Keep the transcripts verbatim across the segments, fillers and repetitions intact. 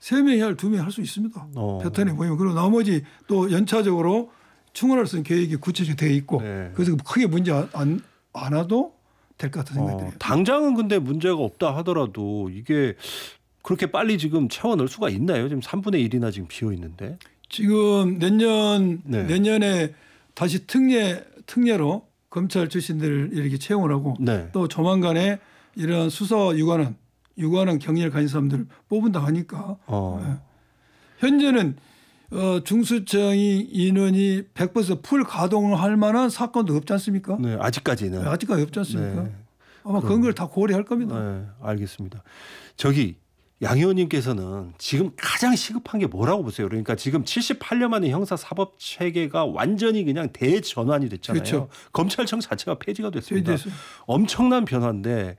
세 명이 할 두 명이 할 수 있습니다. 어. 패턴이 보이면. 그리고 나머지 또 연차적으로 충원할 수 있는 계획이 구체적으로 되어 있고 네. 그래서 크게 문제 안, 안 와도 될 것 같은 생각이 어, 들어요. 당장은 근데 문제가 없다 하더라도 이게 그렇게 빨리 지금 채워 넣을 수가 있나요? 지금 삼분의 일이나 지금 비어 있는데. 지금 내년 네. 내년에 다시 특례 특례로 검찰 출신들을 이렇게 채용을 하고 네. 또 조만간에 이런 수사 유관원 유관원 경력을 가진 사람들을 뽑은다 하니까 어. 네. 현재는 어, 중수청이 인원이 백 퍼센트 풀 가동을 할 만한 사건도 없지 않습니까? 네, 아직까지는. 네, 아직까지 없지 않습니까? 네. 아마 그런 걸 다 고려할 겁니다. 네, 알겠습니다. 저기 양 의원님께서는 지금 가장 시급한 게 뭐라고 보세요? 그러니까 지금 칠십팔 년 만에 형사사법 체계가 완전히 그냥 대전환이 됐잖아요. 그렇죠. 검찰청 자체가 폐지가 됐습니다. 폐지됐어요. 엄청난 변화인데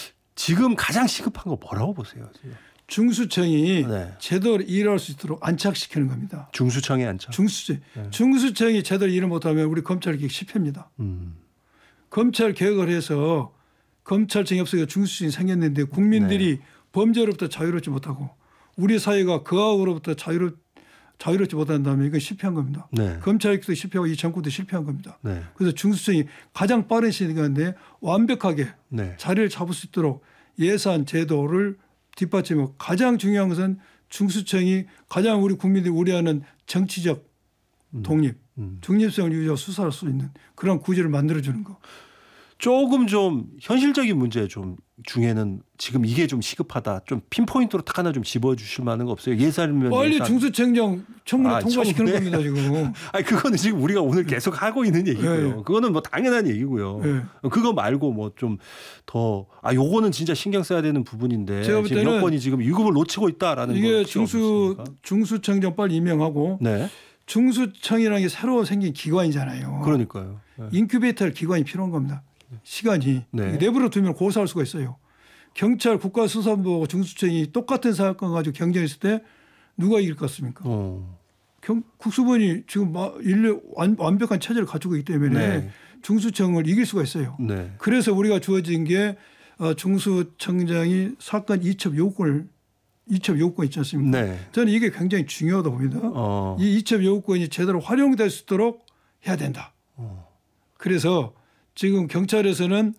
지금 가장 시급한 거 뭐라고 보세요? 지금? 중수청이 네. 제대로 일할 수 있도록 안착시키는 겁니다. 중수청에 앉혀. 중수청. 네. 중수청이 제대로 일을 못하면 우리 검찰 개혁 실패입니다. 음. 검찰 개혁을 해서 검찰청이 없어서 중수청이 생겼는데 국민들이 네. 범죄로부터 자유롭지 못하고 우리 사회가 그 악으로부터 자유롭, 자유롭지 못한다면 이건 실패한 겁니다. 네. 검찰도 실패하고 이 정권도 실패한 겁니다. 네. 그래서 중수청이 가장 빠른 시간인데 완벽하게 네. 자리를 잡을 수 있도록 예산 제도를 뒷받침하고 가장 중요한 것은 중수청이 가장 우리 국민들이 우려하는 정치적 독립, 음. 중립성을 유지하고 수사할 수 있는 그런 구조를 만들어주는 거. 조금 좀 현실적인 문제 좀 중에는 지금 이게 좀 시급하다. 좀 핀포인트로 딱 하나 좀 집어주실 만한 거 없어요? 예산면 빨리 예산. 중수청장 청문회 아, 통과시키는 청문회? 겁니다 지금. 아니 그거는 지금 우리가 오늘 계속 하고 있는 얘기고요. 네. 그거는 뭐 당연한 얘기고요. 네. 그거 말고 뭐 좀 더 아 요거는 진짜 신경 써야 되는 부분인데 제가 볼 지금 때는 여건이 지금 위급을 놓치고 있다라는 이게 거 중수 중수청장 빨리 임명하고 네. 중수청이라는 게 새로 생긴 기관이잖아요. 그러니까요. 네. 인큐베이터 기관이 필요한 겁니다. 시간이 네. 내부로 두면 고소할 수가 있어요. 경찰 국가수사본부하고 중수청이 똑같은 사건 가지고 경쟁했을 때 누가 이길 것 같습니까? 어. 경, 국수본이 지금 인류 완, 완벽한 체제를 갖추고 있기 때문에 네. 중수청을 이길 수가 있어요. 네. 그래서 우리가 주어진 게 어, 중수청장이 사건 이첩 요건을 이첩 요건 있지 않습니까? 네. 저는 이게 굉장히 중요하다 봅니다. 어. 이 이첩 요건이 제대로 활용될 수 있도록 해야 된다. 어. 그래서 지금 경찰에서는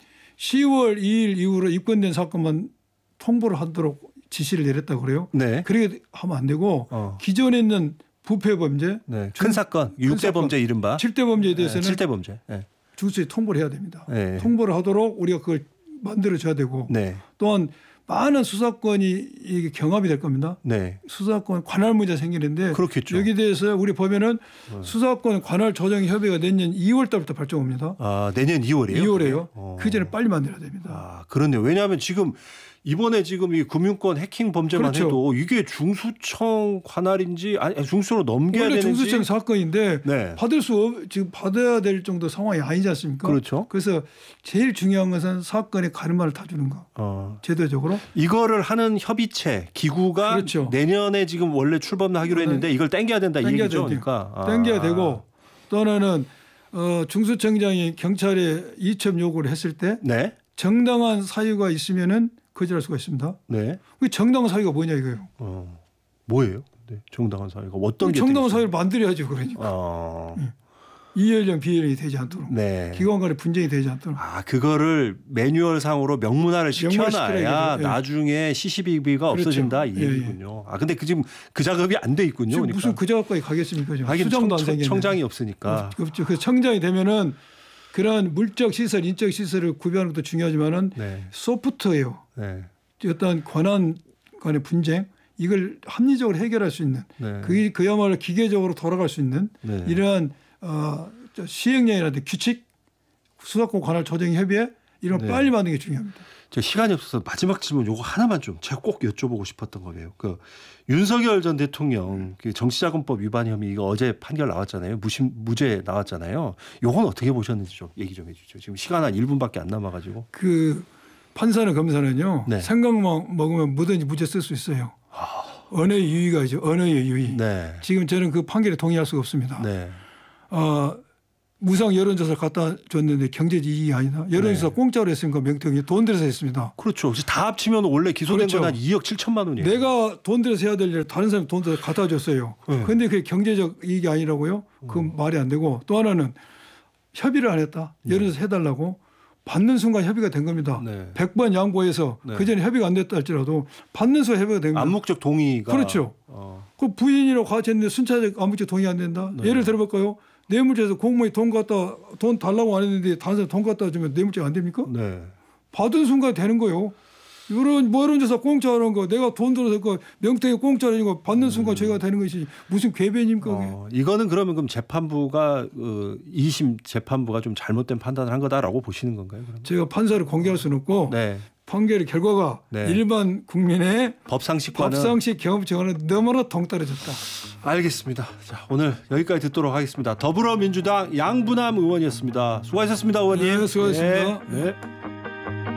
시월 이일 이후로 입건된 사건만 통보를 하도록 지시를 내렸다고 그래요. 네. 그렇게 하면 안 되고 어. 기존에 있는 부패 범죄, 네. 중- 큰 사건, 육 대 사건, 범죄 이른바. 칠 대 범죄에 대해서는 칠 대 범죄. 네. 중수청이 통보를 해야 됩니다. 네. 통보를 하도록 우리가 그걸 만들어줘야 되고 네. 또한 많은 수사권이 이게 경합이 될 겁니다. 네. 수사권 관할 문제 생기는데 그렇겠죠. 여기에 대해서 우리 보면은 수사권 관할 조정 협의가 내년 이월 달부터 발족합니다. 아, 내년 이월이에요? 이월에요. 어. 그 전에 빨리 만들어야 됩니다. 아, 그렇네요. 왜냐하면 지금 이번에 지금 이 금융권 해킹 범죄만 그렇죠. 해도 이게 중수청 관할인지 아니 중수로 넘겨야 원래 되는지 중수청 사건인데 네. 받을 수 없, 지금 받아야 될 정도 상황이 아니지 않습니까? 그렇죠. 그래서 제일 중요한 것은 사건의 가르마를 타주는 거. 어. 제도적으로. 이거를 하는 협의체 기구가 그렇죠. 내년에 지금 원래 출범하기로 했는데 이걸 땡겨야 된다 이 땡겨야 얘기죠. 돼요. 그러니까 아. 땡겨야 되고 또 하나는 어, 중수청장이 경찰에 이첩 요구를 했을 때 네. 정당한 사유가 있으면은 거절할 수가 있습니다. 네. 그 정당한 사유가 뭐냐 이거예요. 어. 뭐예요? 네. 정당한 사유가 어떤 게 정당한 있어요? 사유를 만들어야죠. 그러니까. 어. 이연령 비연령이 되지 않도록. 네. 기관 간의 분쟁이 되지 않도록. 아, 그거를 매뉴얼 상으로 명문화를 시켜놔야 명문화시켜야죠. 예. 나중에 시시비비가 그렇죠. 없어진다 이 예, 예. 얘기군요. 아, 근데 그 지금 그 작업이 안 돼 있군요. 지금 그러니까. 무슨 그 작업까지 가겠습니까? 지금. 하긴 수정도 안 청, 생겼는데. 청장이 없으니까. 없죠. 그 청장이 되면은 그러한 물적 시설, 인적 시설을 구별하는 것도 중요하지만은 네. 소프트웨어, 네. 어떤 권한 간의 분쟁 이걸 합리적으로 해결할 수 있는 네. 그 그야말로 기계적으로 돌아갈 수 있는 네. 이러한 어, 저 시행령이라든지 규칙, 수사권 관할 조정 협의회 이런 걸 네. 빨리 만드는 게 중요합니다. 저 시간이 없어서 마지막 질문 요거 하나만 좀 제가 꼭 여쭤보고 싶었던 거예요. 그 윤석열 전 대통령 그 정치자금법 위반 혐의 이거 어제 판결 나왔잖아요. 무심 무죄 나왔잖아요. 요건 어떻게 보셨는지 좀 얘기 좀 해주죠. 지금 시간 한 일 분밖에 안 남아가지고. 그 판사는 검사는요. 네. 생각만 먹으면 뭐든지 무죄 쓸 수 있어요. 언어의 유의가 있죠. 언어의 유의. 네. 지금 저는 그 판결에 동의할 수가 없습니다. 네. 어, 무상 여론조사 갖다 줬는데 경제적 이익이 아니다. 여론조사 네. 공짜로 했으니까 명태형이 돈 들여서 했습니다. 그렇죠. 다 합치면 원래 기소된 그렇죠. 건 한 이억 칠천만 원이에요. 내가 돈 들여서 해야 될 일을 다른 사람이 돈 들여서 갖다 줬어요. 네. 그런데 그게 경제적 이익이 아니라고요? 그건 말이 안 되고 또 하나는 협의를 안 했다. 여론조사 해달라고 받는 순간 협의가 된 겁니다. 네. 백 번 양보해서 네. 그전에 협의가 안 됐다 할지라도 받는 순간 협의가 된 겁니다. 암묵적 동의가 그렇죠. 어. 그 부인이라고 같이 했는데 순차적 아무튼 동의 안 된다. 네. 예를 들어볼까요? 뇌물죄에서 공무원이 돈 갖다 돈 달라고 안 했는데 다른 사람 돈 갖다 주면 뇌물죄가 안 됩니까? 네. 받은 순간 되는 거예요. 이런 뭐 이런 조사 공짜라는 거 내가 돈 들어서 그 명태가 공짜라는 거 받는 순간 죄가 되는 것이 무슨 궤변입니까? 그게? 어, 이거는 그러면 그럼 재판부가 어, 이심 재판부가 좀 잘못된 판단을 한 거다라고 보시는 건가요? 그러면? 제가 판사를 공개할 수는 없고 네. 판결의 결과가 네. 일반 국민의 법상식과는 법상식 경험증과는 너무나 동떨어졌다. 알겠습니다. 자, 오늘 여기까지 듣도록 하겠습니다. 더불어민주당 양부남 의원이었습니다. 수고하셨습니다, 의원님. 네, 수고하셨습니다. 네. 네.